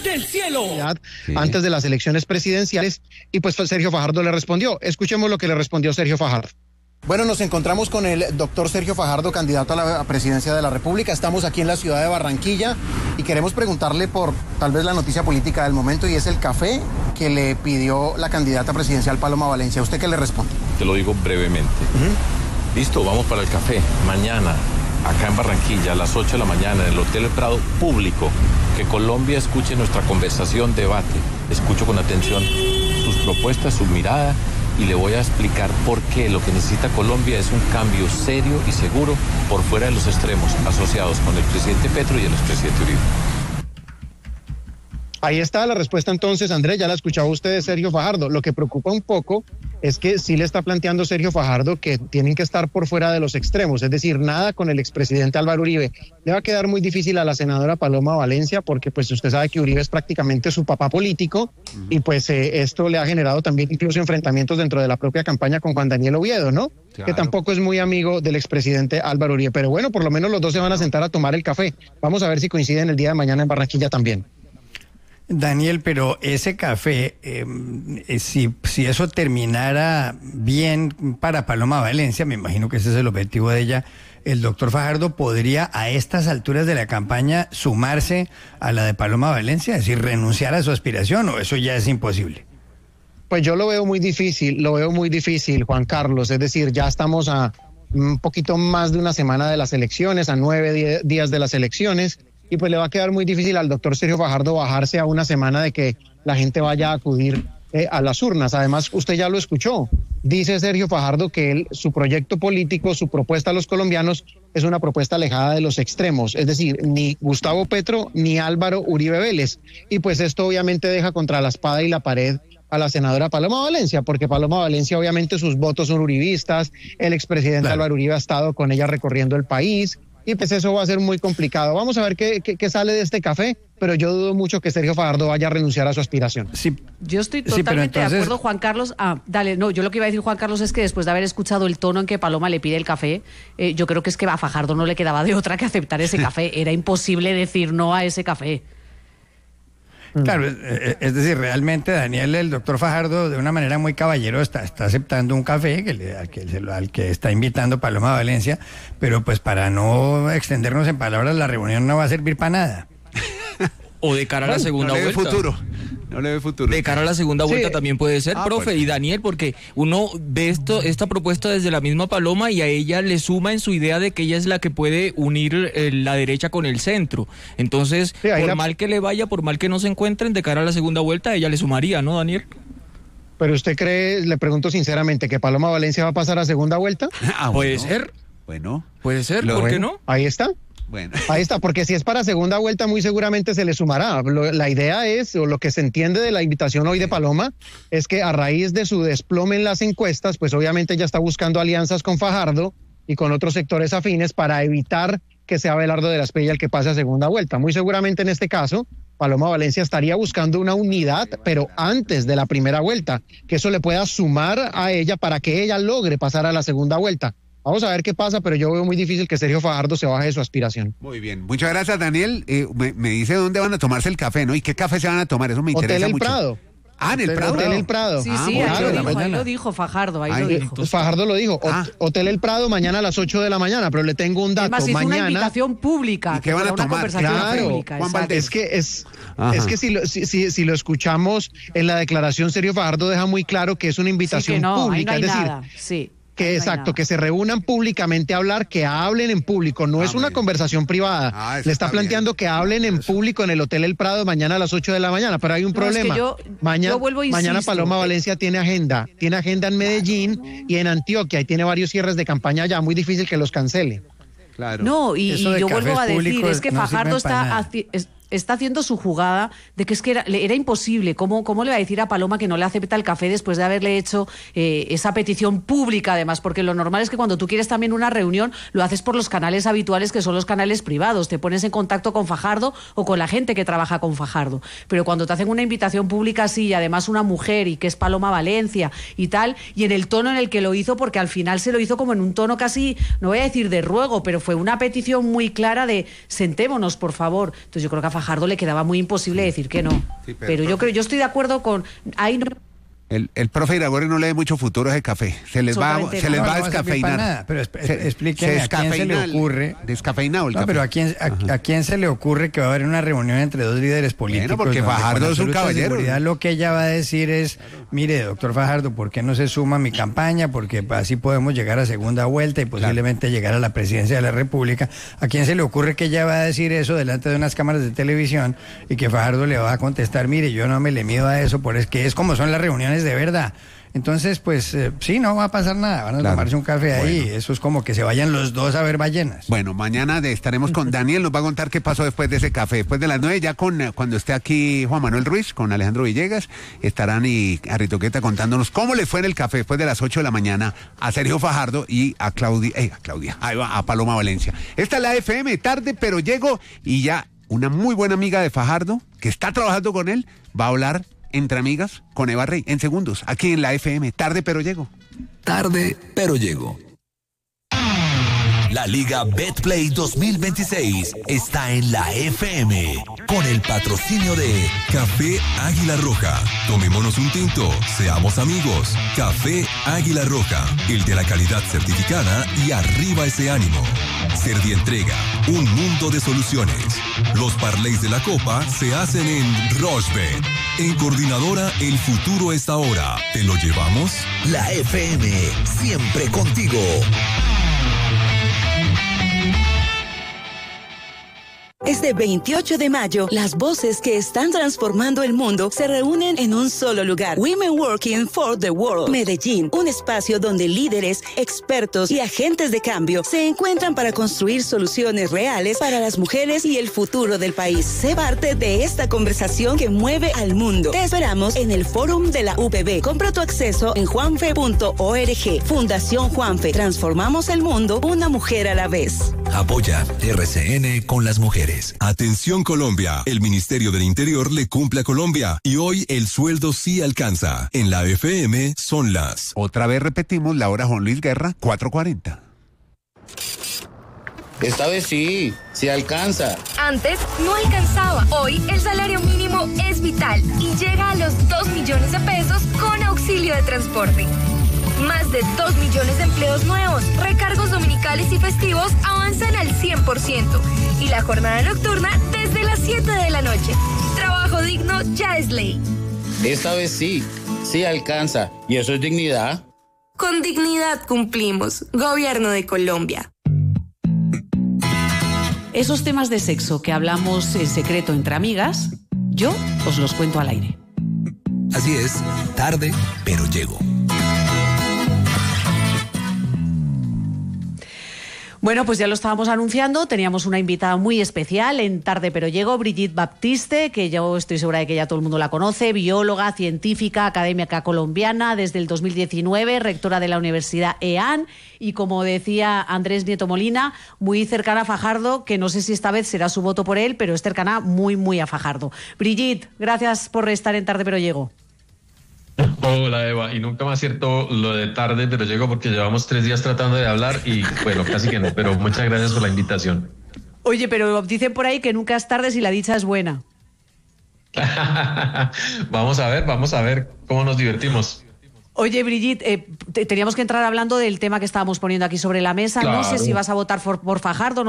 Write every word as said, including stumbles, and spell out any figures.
del cielo. Sí. Antes de las elecciones presidenciales, y pues Sergio Fajardo le respondió. Escuchemos lo que le respondió Sergio Fajardo. Bueno, nos encontramos con el doctor Sergio Fajardo, candidato a la presidencia de la República. Estamos aquí en la ciudad de Barranquilla y queremos preguntarle por tal vez la noticia política del momento, y es el café que le pidió la candidata presidencial Paloma Valencia. ¿Usted qué le responde? Te lo digo brevemente. Uh-huh. Listo, vamos para el café. Mañana, acá en Barranquilla, a las ocho de la mañana, en el Hotel El Prado Público. Que Colombia escuche nuestra conversación, debate. Escucho con atención sus propuestas, su mirada, y le voy a explicar por qué lo que necesita Colombia es un cambio serio y seguro por fuera de los extremos asociados con el presidente Petro y el expresidente Uribe. Ahí está la respuesta entonces, Andrés, ya la escuchaba usted de Sergio Fajardo. Lo que preocupa un poco es que sí le está planteando Sergio Fajardo que tienen que estar por fuera de los extremos, es decir, nada con el expresidente Álvaro Uribe. Le va a quedar muy difícil a la senadora Paloma Valencia, porque pues usted sabe que Uribe es prácticamente su papá político, uh-huh. y pues eh, esto le ha generado también incluso enfrentamientos dentro de la propia campaña con Juan Daniel Oviedo, ¿no? Claro. Que tampoco es muy amigo del expresidente Álvaro Uribe, pero bueno, por lo menos los dos se van a sentar a tomar el café. Vamos a ver si coinciden el día de mañana en Barranquilla también. Daniel, pero ese café, eh, si, si eso terminara bien para Paloma Valencia, me imagino que ese es el objetivo de ella, el doctor Fajardo podría a estas alturas de la campaña sumarse a la de Paloma Valencia, es decir, renunciar a su aspiración, o eso ya es imposible. Pues yo lo veo muy difícil, lo veo muy difícil, Juan Carlos, es decir, ya estamos a un poquito más de una semana de las elecciones, a nueve die- días de las elecciones, y pues le va a quedar muy difícil al doctor Sergio Fajardo bajarse a una semana de que la gente vaya a acudir eh, a las urnas. Además, usted ya lo escuchó, dice Sergio Fajardo que él, su proyecto político, su propuesta a los colombianos es una propuesta alejada de los extremos, es decir, ni Gustavo Petro ni Álvaro Uribe Vélez. Y pues esto obviamente deja contra la espada y la pared a la senadora Paloma Valencia, porque Paloma Valencia obviamente sus votos son uribistas, el expresidente claro. Álvaro Uribe ha estado con ella recorriendo el país, y pues eso va a ser muy complicado. Vamos a ver qué, qué, qué sale de este café, pero yo dudo mucho que Sergio Fajardo vaya a renunciar a su aspiración. Sí. Yo estoy totalmente sí, entonces... de acuerdo, Juan Carlos. Ah, dale, no, yo lo que iba a decir, Juan Carlos, es que después de haber escuchado el tono en que Paloma le pide el café, eh, yo creo que es que a Fajardo no le quedaba de otra que aceptar ese café. Era imposible decir no a ese café. Claro, es decir, realmente Daniel, el doctor Fajardo, de una manera muy caballero, está, está aceptando un café que le, al, que, al que está invitando Paloma Valencia, pero pues para no extendernos en palabras, la reunión no va a servir para nada. O de cara a la segunda no le ve vuelta. futuro. No le ve futuro. De cara a la segunda vuelta sí. también puede ser, ah, profe, pues. Y Daniel, porque uno ve esto, esta propuesta desde la misma Paloma y a ella le suma en su idea de que ella es la que puede unir eh, la derecha con el centro. Entonces, sí, por la... mal que le vaya, por mal que no se encuentren, de cara a la segunda vuelta, ella le sumaría, ¿no, Daniel? Pero usted cree, le pregunto sinceramente, ¿que Paloma Valencia va a pasar a segunda vuelta? Ah, puede bueno. ser. Bueno. Puede ser, Lo ¿por bueno. qué no? Ahí está. Bueno. Ahí está, porque si es para segunda vuelta muy seguramente se le sumará. Lo, la idea es, o lo que se entiende de la invitación hoy de Paloma, es que a raíz de su desplome en las encuestas, pues obviamente ella está buscando alianzas con Fajardo y con otros sectores afines para evitar que sea Abelardo de la Espriella el que pase a segunda vuelta. Muy seguramente en este caso, Paloma Valencia estaría buscando una unidad, pero antes de la primera vuelta, que eso le pueda sumar a ella para que ella logre pasar a la segunda vuelta. Vamos a ver qué pasa, pero yo veo muy difícil que Sergio Fajardo se baje de su aspiración. Muy bien, muchas gracias, Daniel. Eh, me, me dice dónde van a tomarse el café, ¿no? ¿Y qué café se van a tomar? Eso me interesa Hotel El mucho. Prado. Ah, en el Prado. Hotel El Prado. Sí, ah, sí, claro, ahí, lo dijo, ahí lo dijo Fajardo, ahí, ahí lo dijo. Pues Fajardo lo dijo, ah. Hotel El Prado mañana a las ocho de la mañana, pero le tengo un dato. Además, hizo mañana... una invitación pública. ¿Y qué van a tomar? Una conversación claro, pública. Juan Valdés, es que es, es que si lo, si, si, si lo escuchamos en la declaración, Sergio Fajardo deja muy claro que es una invitación sí, que no, pública, ahí no hay es decir, nada. Sí. Que exacto, que se reúnan públicamente a hablar, que hablen en público, no ah, es una bueno. conversación privada. Ah, Le está, está planteando bien. que hablen en público en el Hotel El Prado mañana a las ocho de la mañana, pero hay un no, problema. Es que yo, mañana, yo vuelvo, mañana Paloma Valencia tiene agenda, tiene agenda en Medellín claro, no. y en Antioquia, y tiene varios cierres de campaña ya, muy difícil que los cancele. Claro. No, y, y yo vuelvo a decir, es que no Fajardo está... está haciendo su jugada de que es que era, era imposible. ¿Cómo, ¿Cómo le va a decir a Paloma que no le acepta el café después de haberle hecho eh, esa petición pública, además? Porque lo normal es que cuando tú quieres también una reunión, lo haces por los canales habituales, que son los canales privados. Te pones en contacto con Fajardo o con la gente que trabaja con Fajardo. Pero cuando te hacen una invitación pública así, y además una mujer, y que es Paloma Valencia y tal, y en el tono en el que lo hizo, porque al final se lo hizo como en un tono casi, no voy a decir de ruego, pero fue una petición muy clara de sentémonos, por favor. Entonces yo creo que a Fajardo le quedaba muy imposible decir que no. Sí, pero, pero yo creo, yo estoy de acuerdo con... Ahí no... El, el profe Iragorri no le dé mucho futuro a ese café. Se les va, se les va a descafeinar. Nada, pero explíqueme a quién se le ocurre. Descafeinado el no, café. pero a quién, a, a quién se le ocurre que va a haber una reunión entre dos líderes políticos. Bueno, porque Fajardo es un caballero. Seguridad, lo que ella va a decir es, mire, doctor Fajardo, ¿por qué no se suma a mi campaña? Porque así podemos llegar a segunda vuelta y posiblemente claro. llegar a la presidencia de la República. ¿A quién se le ocurre que ella va a decir eso delante de unas cámaras de televisión y que Fajardo le va a contestar, mire, yo no me le mido a eso, por es que es como son las reuniones de verdad? Entonces, pues eh, sí, no va a pasar nada, van a claro. tomarse un café ahí, bueno. Eso es como que se vayan los dos a ver ballenas. Bueno, mañana estaremos con Daniel, nos va a contar qué pasó después de ese café, después de las nueve, ya con cuando esté aquí Juan Manuel Ruiz, con Alejandro Villegas, estarán y a Ritoqueta contándonos cómo le fue en el café después de las ocho de la mañana a Sergio Fajardo y a Claudia, eh, a Claudia, ahí va, a Paloma Valencia. Esta es la F M, tarde pero llego, y ya una muy buena amiga de Fajardo, que está trabajando con él, va a hablar Entre Amigas con Eva Rey en segundos, aquí en la F M. Tarde pero llego. Tarde pero llego. La Liga Betplay dos mil veintiséis está en la F M con el patrocinio de Café Águila Roja. Tomémonos un tinto, seamos amigos. Café Águila Roja, el de la calidad certificada y arriba ese ánimo. Servientrega, un mundo de soluciones. Los parlays de la Copa se hacen en Rochebet. En Coordinadora, el futuro es ahora. ¿Te lo llevamos? La F M, siempre contigo. Este veintiocho de mayo, las voces que están transformando el mundo se reúnen en un solo lugar. Women Working for the World Medellín, un espacio donde líderes, expertos y agentes de cambio se encuentran para construir soluciones reales para las mujeres y el futuro del país. Sé parte de esta conversación que mueve al mundo. Te esperamos en el Fórum de la U P B. Compra tu acceso en juanfe punto org. Fundación Juanfe. Transformamos el mundo una mujer a la vez. Apoya R C N con las mujeres. Atención Colombia, el Ministerio del Interior le cumple a Colombia y hoy el sueldo sí alcanza. En la F M son las... Otra vez repetimos la hora Juan Luis Guerra, cuatro cuarenta. Esta vez sí, sí alcanza. Antes no alcanzaba. Hoy el salario mínimo es vital y llega a los dos millones de pesos con auxilio de transporte. Más de dos millones de empleos nuevos, recargos dominicales y festivos avanzan al cien por ciento. Y la jornada nocturna desde las siete de la noche. Trabajo digno ya es ley. Esta vez sí, sí alcanza. ¿Y eso es dignidad? Con dignidad cumplimos. Gobierno de Colombia. Esos temas de sexo que hablamos en secreto entre amigas, yo os los cuento al aire. Así es, tarde pero llego. Bueno, pues ya lo estábamos anunciando, teníamos una invitada muy especial en Tarde pero Llego, Brigitte Baptiste, que yo estoy segura de que ya todo el mundo la conoce, bióloga, científica, académica colombiana, desde el dos mil diecinueve, rectora de la Universidad E A N, y como decía Andrés Nieto Molina, muy cercana a Fajardo, que no sé si esta vez será su voto por él, pero es cercana muy, muy a Fajardo. Brigitte, gracias por estar en Tarde pero Llego. Hola Eva, y nunca me acierto lo de tarde, pero llego porque llevamos tres días tratando de hablar y bueno, casi que no, pero muchas gracias por la invitación. Oye, pero dicen por ahí que nunca es tarde si la dicha es buena. Vamos a ver, vamos a ver cómo nos divertimos. Oye, Brigitte, eh, teníamos que entrar hablando del tema que estábamos poniendo aquí sobre la mesa. Claro. No sé si vas a votar por, por Fajardo.